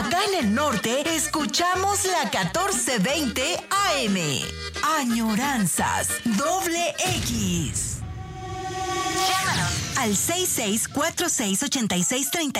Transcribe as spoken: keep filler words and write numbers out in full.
Acá en el norte escuchamos la catorce veinte A M. Añoranzas doble X. Llámanos al seis seis cuatro seis ocho seis tres